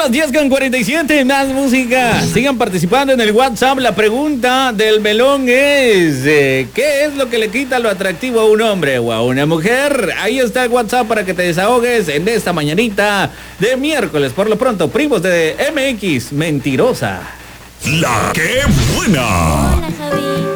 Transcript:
las 10:47, más música. Sigan participando en el WhatsApp. La pregunta del melón es: ¿qué es lo que le quita lo atractivo a un hombre o a una mujer? Ahí está el WhatsApp para que te desahogues en esta mañanita de miércoles. Por lo pronto, primos de MX Mentirosa. La que buena. Hola, Javi.